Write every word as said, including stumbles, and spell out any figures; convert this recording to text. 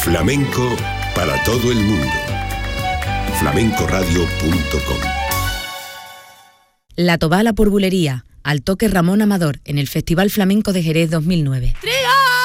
Flamenco para todo el mundo. flamenco radio punto com. La Tobala por Bulería, al toque Ramón Amador, en el Festival Flamenco de Jerez dos mil nueve.